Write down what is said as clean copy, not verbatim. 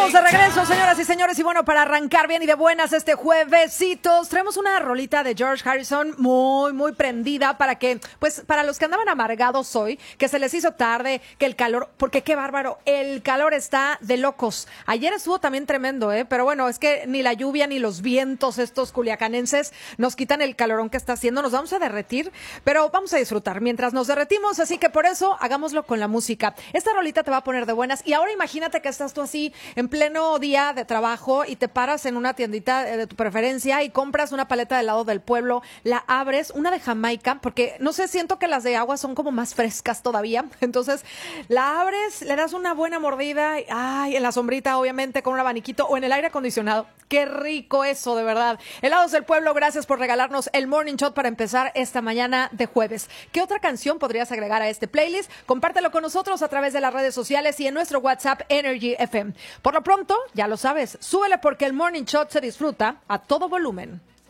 De regreso, señoras y señores, y bueno, para arrancar bien y de buenas este juevesitos, traemos una rolita de George Harrison muy prendida para que, pues, para los que andaban amargados hoy, que se les hizo tarde, que el calor, porque qué bárbaro, el calor está de locos. Ayer estuvo también tremendo, pero bueno, es que ni la lluvia ni los vientos estos culiacanenses nos quitan el calorón que está haciendo, nos vamos a derretir, pero vamos a disfrutar mientras nos derretimos, así que por eso hagámoslo con la música. Esta rolita te va a poner de buenas y ahora imagínate que estás tú así en pleno día de trabajo y te paras en una tiendita de tu preferencia y compras una paleta de helado del pueblo, la abres, una de Jamaica, porque no sé, siento que las de agua son como más frescas todavía, entonces la abres, le das una buena mordida, ay, en la sombrita obviamente con un abaniquito o en el aire acondicionado, qué rico eso, de verdad. Helados del Pueblo, gracias por regalarnos el Morning Shot para empezar esta mañana de jueves. ¿Qué otra canción podrías agregar a este playlist? Compártelo con nosotros a través de las redes sociales y en nuestro WhatsApp Energy FM. Por lo pronto, ya lo sabes, súbele porque el Morning Shot se disfruta a todo volumen.